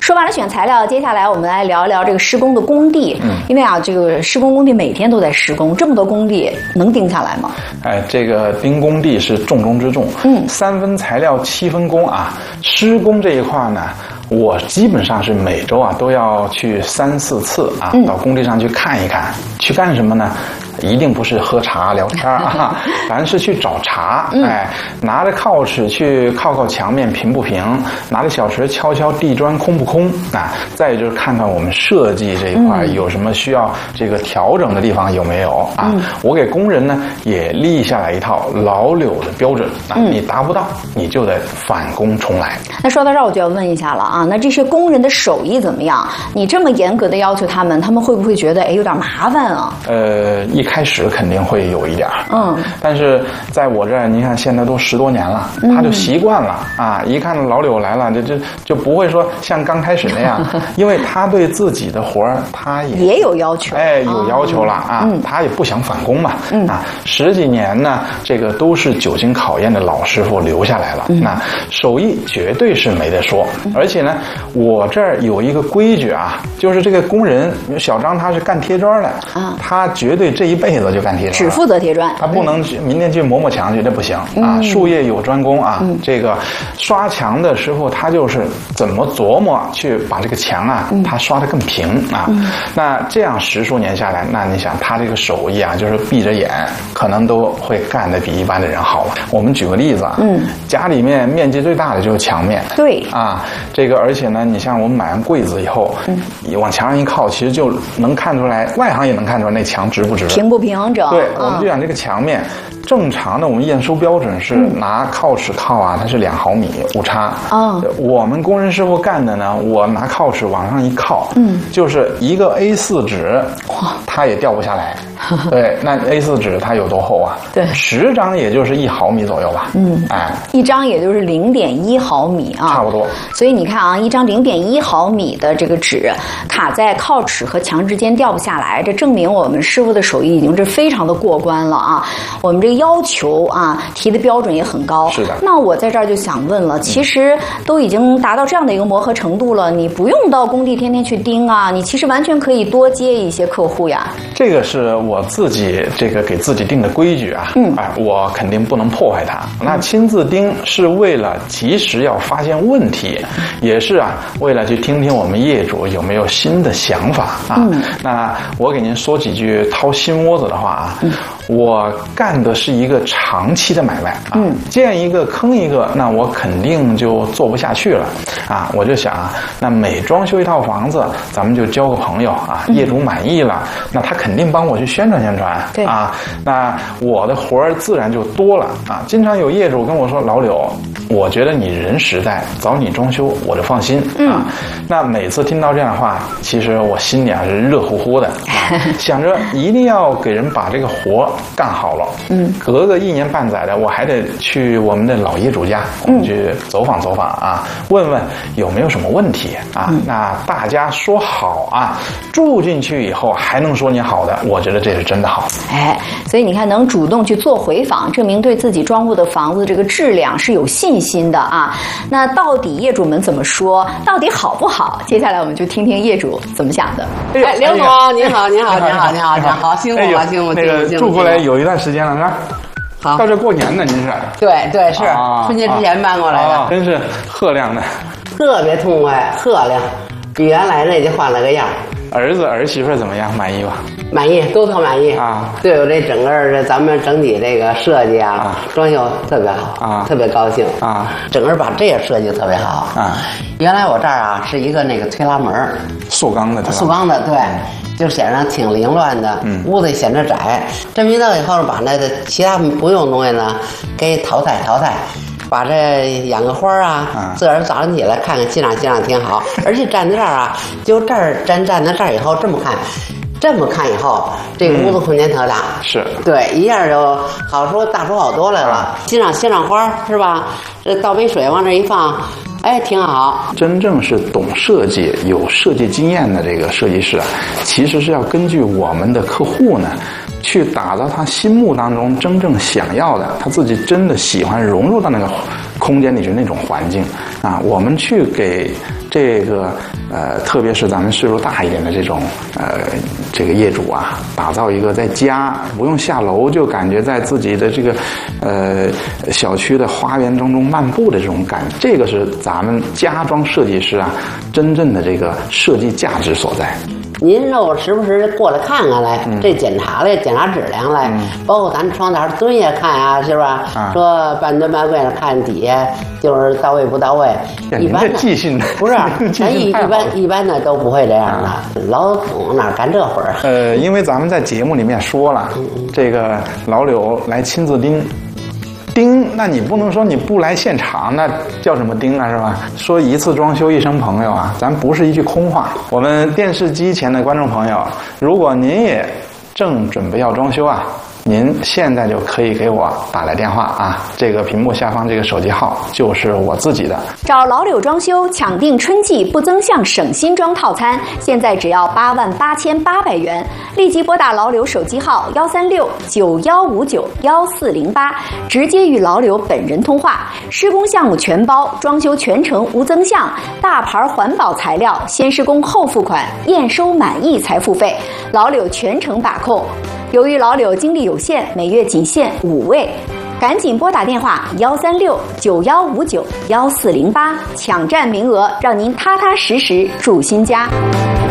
说完了选材料，接下来我们来聊一聊这个施工的工地。因为啊，这个施工工地每天都在施工，这么多工地能盯下来吗？ 这个盯工地是重中之重。3分材料7分工啊。施工这一块呢，我基本上是每周啊都要去3、4次啊，到工地上去看一看。去干什么呢？一定不是喝茶聊天啊，咱是去找茬。拿着铐尺去靠墙面平不平，拿着小锤敲地砖空不空啊。再就是看看我们设计这一块有什么需要这个调整的地方有没有啊。我给工人呢也立下来一套老柳的标准啊，你达不到你就得返工重来。 那说到这儿我就要问一下了啊，那这些工人的手艺怎么样？你这么严格的要求他们会不会觉得有点麻烦啊？ 一开始肯定会有一点，但是在我这儿，你看现在都10多年了，他就习惯了啊。一看老柳来了，就不会说像刚开始那样，因为他对自己的活儿他也有要求，有要求了啊，他也不想返工嘛，10几年呢，这个都是久经考验的老师傅留下来了，那手艺绝对是没得说。而且呢，我这儿有一个规矩啊，就是这个工人小张他是干贴砖的啊，他绝对这一辈子就干贴砖， 只负责贴砖， 他不能明天去磨墙去，这不行啊！术业有专攻啊，这个刷墙的时候，他就是怎么琢磨去把这个墙啊，他刷得更平啊。那这样10数年下来，那你想他这个手艺啊，就是闭着眼可能都会干得比一般的人好了。我们举个例子啊，家里面面积最大的就是墙面， 对啊，这个而且呢，你像我们买完柜子以后，往墙上一靠，其实就能看出来，外行也能看出来那墙直不直， 平不平整。 对，我们就讲这个墙面，正常的我们验收标准是拿铐尺铐啊，它是2毫米误差。我们工人师傅干的呢，我拿铐尺往上一靠，就是一个 A4 纸，它也掉不下来。对，那 A4 纸它有多厚啊？ 对 ，10张也就是1毫米左右吧。 一张也就是0.1毫米啊， 差不多。 所以你看啊，一张0.1毫米的这个纸卡在铐尺和墙之间掉不下来，这证明我们师傅的手艺已经是非常的过关了啊。我们这个要求啊提的标准也很高。 是的。 那我在这儿就想问了，其实都已经达到这样的一个磨合程度了，你不用到工地天天去盯啊，你其实完全可以多接一些客户呀。 这个是我自己这个给自己定的规矩啊，我肯定不能破坏它。那亲自盯是为了及时要发现问题，也是啊为了去听听我们业主有没有新的想法啊。那我给您说几句掏心窝子的话啊，我干的是一个长期的买卖啊，见一个坑一个，那我肯定就做不下去了啊。我就想啊，那每装修一套房子，咱们就交个朋友啊，业主满意了，那他肯定帮我去宣传宣传， 对啊，那我的活儿自然就多了啊。经常有业主跟我说，老柳，我觉得你人实在，找你装修我就放心啊。那每次听到这样的话，其实我心里啊是热乎乎的，想着一定要给人把这个活干好了。隔个1年半载的，我还得去我们的老业主家，我们去走访走访啊，问问有没有什么问题啊。那大家说好啊，住进去以后还能说你好的，我觉得这是真的好。 所以你看，能主动去做回访，证明对自己装潢的房子这个质量是有信心的啊。那到底业主们怎么说？到底好不好？接下来我们就听听业主怎么想的。 刘总，您好，辛苦了，辛苦。 那个住过来有一段时间了，是吧？好，到这过年呢，您是？ 对，是春节之前搬过来的， 真是赫亮的， 特别痛快，赫亮，比原来那就换了个样。 儿子儿媳妇怎么样？满意吧？ 满意，都特满意啊！ 对我这整个咱们整体这个设计啊，装修特别好啊，特别高兴啊！整个把这个设计特别好啊！原来我这儿啊是一个那个推拉门，塑钢的，对。就显得挺凌乱的，屋子显得窄。这么一弄以后，把那个其他不用的东西呢，给淘汰，把这养个花啊，自个儿早上起来看看欣赏挺好。而且站在这儿啊，就这儿站在这儿以后这么看以后，这个屋子空间特大， 是对，一下就好说大出好多来了。欣赏花是吧？这倒杯水往这一放。挺好。 真正是懂设计、有设计经验的这个设计师啊，其实是要根据我们的客户呢，去打造他心目当中真正想要的，他自己真的喜欢融入到那个空间里去那种环境啊。我们去给这个特别是咱们岁数大一点的这种这个业主啊，打造一个在家不用下楼就感觉在自己的这个小区的花园当中漫步的这种感觉，这个是咱们家装设计师啊真正的这个设计价值所在。 您让我时不时过来看看来，这检查来，检查质量来，包括咱窗台蹲下看啊，是吧？说半蹲半跪看底下就是到位不到位。一般的记性不是，咱一般的都不会这样的，老总哪干这会儿？ 因为咱们在节目里面说了，这个老柳来亲自盯，那你不能说你不来现场，那叫什么盯啊，是吧？说一次装修一生朋友啊，咱不是一句空话。我们电视机前的观众朋友，如果您也正准备要装修啊，您现在就可以给我打来电话啊，这个屏幕下方这个手机号就是我自己的。 找老柳装修抢订春季不增项省新装套餐，现在只要88800元，立即拨打老柳手机号13691591408，直接与老柳本人通话。施工项目全包，装修全程无增项，大牌环保材料，先施工后付款，验收满意才付费，老柳全程把控。由于老柳精力有限，每月仅限5位，赶紧拨打电话13691591408，抢占名额，让您踏踏实实住新家。